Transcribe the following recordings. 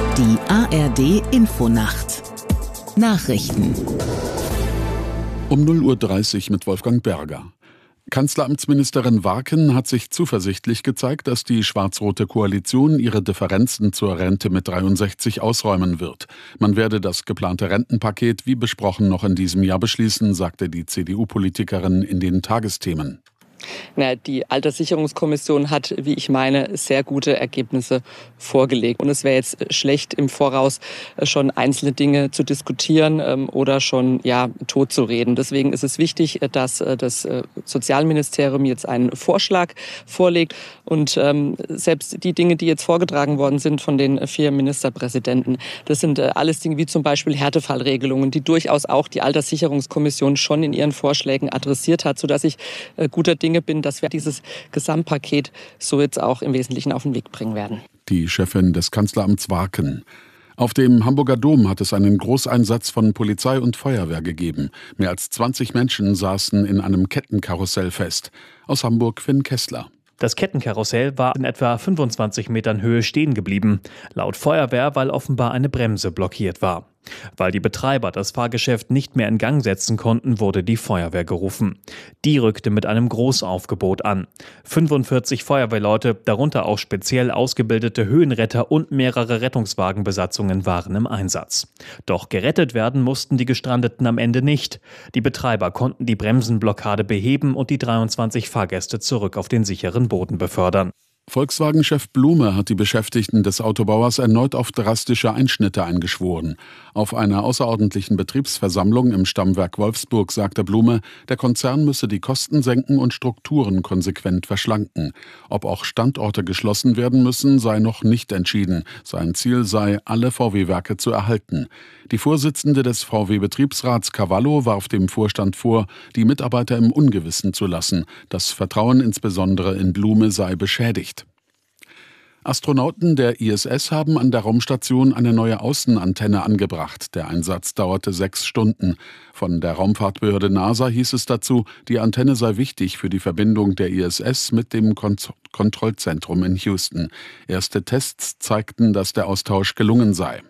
Die ARD-Infonacht. Nachrichten. Um 0:30 Uhr mit Wolfgang Berger. Kanzleramtsministerin Warken hat sich zuversichtlich gezeigt, dass die schwarz-rote Koalition ihre Differenzen zur Rente mit 63 ausräumen wird. Man werde das geplante Rentenpaket wie besprochen noch in diesem Jahr beschließen, sagte die CDU-Politikerin in den Tagesthemen. Die Alterssicherungskommission hat, wie ich meine, sehr gute Ergebnisse vorgelegt. Und es wäre jetzt schlecht, im Voraus schon einzelne Dinge zu diskutieren oder schon totzureden. Deswegen ist es wichtig, dass das Sozialministerium jetzt einen Vorschlag vorlegt. Und selbst die Dinge, die jetzt vorgetragen worden sind von den 4 Ministerpräsidenten, das sind alles Dinge wie zum Beispiel Härtefallregelungen, die durchaus auch die Alterssicherungskommission schon in ihren Vorschlägen adressiert hat, sodass ich guter Dinge bin, dass wir dieses Gesamtpaket so jetzt auch im Wesentlichen auf den Weg bringen werden. Die Chefin des Kanzleramts Warken. Auf dem Hamburger Dom hat es einen Großeinsatz von Polizei und Feuerwehr gegeben. Mehr als 20 Menschen saßen in einem Kettenkarussell fest. Aus Hamburg Finn Kessler. Das Kettenkarussell war in etwa 25 Metern Höhe stehen geblieben. Laut Feuerwehr, weil offenbar eine Bremse blockiert war. Weil die Betreiber das Fahrgeschäft nicht mehr in Gang setzen konnten, wurde die Feuerwehr gerufen. Die rückte mit einem Großaufgebot an. 45 Feuerwehrleute, darunter auch speziell ausgebildete Höhenretter und mehrere Rettungswagenbesatzungen waren im Einsatz. Doch gerettet werden mussten die Gestrandeten am Ende nicht. Die Betreiber konnten die Bremsenblockade beheben und die 23 Fahrgäste zurück auf den sicheren Boden befördern. Volkswagen-Chef Blume hat die Beschäftigten des Autobauers erneut auf drastische Einschnitte eingeschworen. Auf einer außerordentlichen Betriebsversammlung im Stammwerk Wolfsburg sagte Blume, der Konzern müsse die Kosten senken und Strukturen konsequent verschlanken. Ob auch Standorte geschlossen werden müssen, sei noch nicht entschieden. Sein Ziel sei, alle VW-Werke zu erhalten. Die Vorsitzende des VW-Betriebsrats Cavallo warf dem Vorstand vor, die Mitarbeiter im Ungewissen zu lassen. Das Vertrauen insbesondere in Blume sei beschädigt. Astronauten der ISS haben an der Raumstation eine neue Außenantenne angebracht. Der Einsatz dauerte 6 Stunden. Von der Raumfahrtbehörde NASA hieß es dazu, die Antenne sei wichtig für die Verbindung der ISS mit dem Kontrollzentrum in Houston. Erste Tests zeigten, dass der Austausch gelungen sei.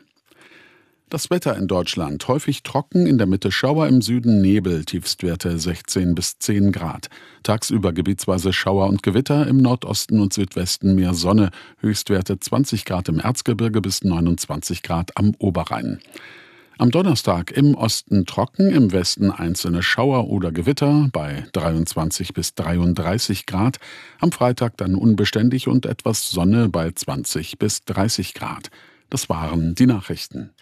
Das Wetter in Deutschland: häufig trocken, in der Mitte Schauer, im Süden Nebel, Tiefstwerte 16 bis 10 Grad. Tagsüber gebietsweise Schauer und Gewitter, im Nordosten und Südwesten mehr Sonne, Höchstwerte 20 Grad im Erzgebirge bis 29 Grad am Oberrhein. Am Donnerstag im Osten trocken, im Westen einzelne Schauer oder Gewitter bei 23 bis 33 Grad. Am Freitag dann unbeständig und etwas Sonne bei 20 bis 30 Grad. Das waren die Nachrichten.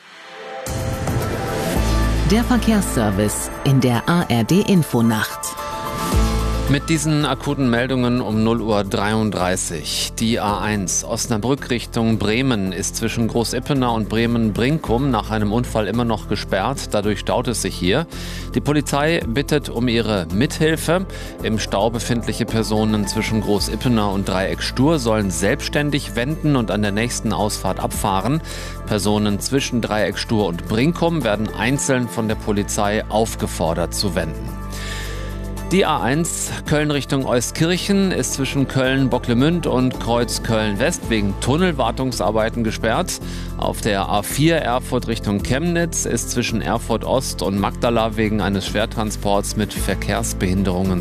Der Verkehrsservice in der ARD-Infonacht. Mit diesen akuten Meldungen um 0:33 Uhr. Die A1 Osnabrück Richtung Bremen ist zwischen Großippenau und Bremen-Brinkum nach einem Unfall immer noch gesperrt. Dadurch staut es sich hier. Die Polizei bittet um ihre Mithilfe. Im Stau befindliche Personen zwischen Großippenau und Dreieck Stur sollen selbstständig wenden und an der nächsten Ausfahrt abfahren. Personen zwischen Dreieck Stur und Brinkum werden einzeln von der Polizei aufgefordert zu wenden. Die A1 Köln Richtung Euskirchen ist zwischen Köln-Bocklemünd und Kreuz Köln-West wegen Tunnelwartungsarbeiten gesperrt. Auf der A4 Erfurt Richtung Chemnitz ist zwischen Erfurt Ost und Magdala wegen eines Schwertransports mit Verkehrsbehinderungen